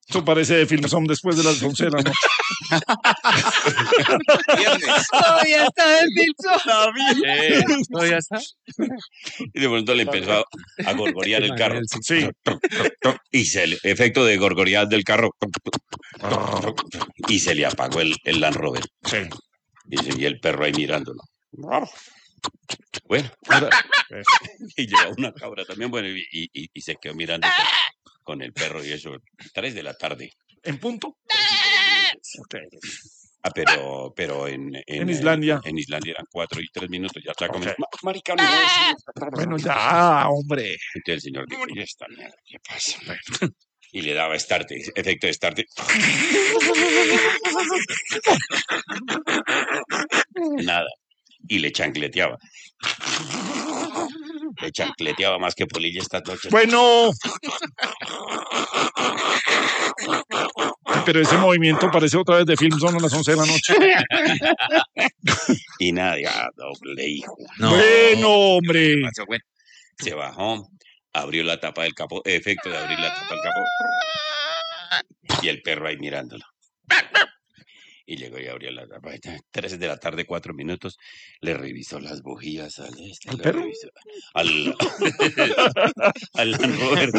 Eso parece de Filmson después de las 11 de la noche. Todavía está el Filmson. Todavía está. Y de pronto le empezó a gorgorear el carro. Sí. Y efecto de gorgorear del carro. Y se le apagó el Land Rover. Sí. Y el perro ahí mirándolo. Bueno, y llegó una cabra también, bueno, y se quedó mirando con el perro y eso, 3 de la tarde. ¿En punto? Okay. Pero en Islandia. En Islandia eran 4 y 3 minutos, ya está Okay. comiendo. Maricano. Bueno, ya, hombre. Entonces el señor dijo, ¿y esta mierda qué pasa? Y le daba start, efecto de start. Nada. Y le chancleteaba. Le chancleteaba más que Polilla esta noche. Bueno. Pero ese movimiento parece otra vez de Filmson a las 11 de la noche. Y nada, ya, doble hijo. No. Bueno, hombre. Bueno, se bajó, abrió la tapa del capó, efecto de abrir la tapa del capó. Y el perro ahí mirándolo. Y llegó y abrió la tapa. 3 de la tarde, 4 minutos. Le revisó las bujías al perro. Al Land Rover.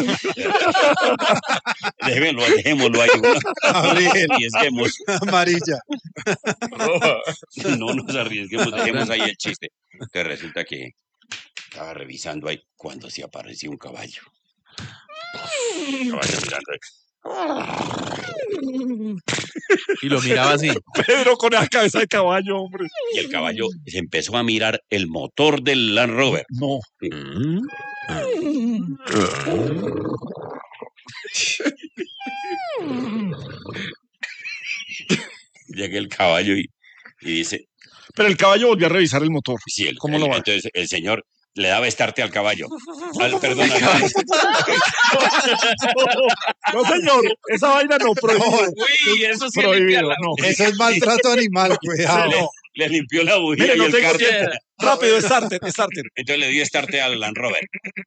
Dejémoslo ahí. Arriesguemos. Amarilla. Roja. No nos arriesguemos, dejemos ahí el chiste. Que resulta que estaba revisando ahí cuando se apareció un caballo. Caballo mirando ahí. Y lo miraba así. Pedro con la cabeza de caballo, hombre. Y el caballo se empezó a mirar el motor del Land Rover. No. Llega el caballo y dice... Pero el caballo volvió a revisar el motor. Sí, ¿Cómo lo va? Entonces el señor le daba estarte al caballo. Perdón, al caballo. No, señor, esa vaina no, prohibido. Uy, eso sí prohibido, no. Eso es maltrato animal, cuidado. Le limpió la bujía. Mire, y no el tengo carro. tiempo. Rápido, starter. Entonces le dio estarte al Land Rover.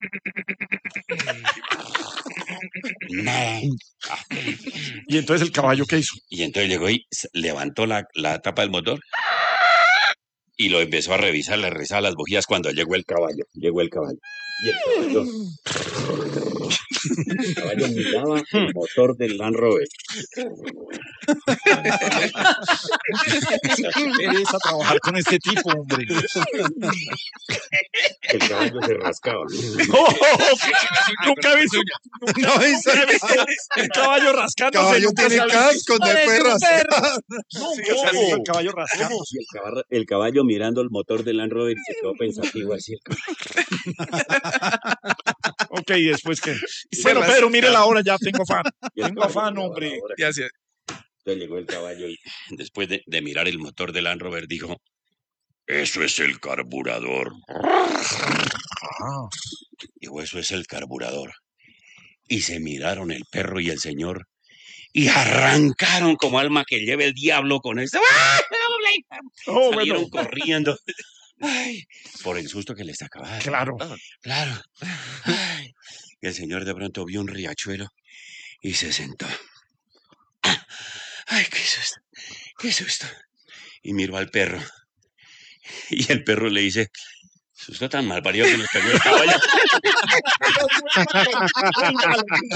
Nada. Y entonces el caballo, ¿qué hizo? Y entonces llegó y levantó la tapa del motor y lo empezó a revisar, le revisaba las bujías cuando llegó el caballo. Y el caballo miraba el motor del Land Rover. Qué pereza trabajar con este tipo, hombre. El caballo se rascaba. Nunca he visto el caballo rascándose. El caballo tiene casco, no puede rascar. El caballo rascando. Y el caballo mirando el motor del Land Rover y se quedó pensativo así. Ok, ¿y después qué? Bueno, Pedro, mire la hora, ya tengo afán. Tengo afán, hombre. Entonces llegó el caballo y después de mirar el motor del Land Rover dijo, eso es el carburador. Dijo, eso es el carburador. Y se miraron el perro y el señor y arrancaron como alma que lleve el diablo con esto. Salieron corriendo. Ay, por el susto que les acababa. Claro. Ay, y el señor de pronto vio un riachuelo y se sentó. Ay, qué susto. Y miró al perro. Y el perro le dice, susto tan mal parido que nos pegó el caballo.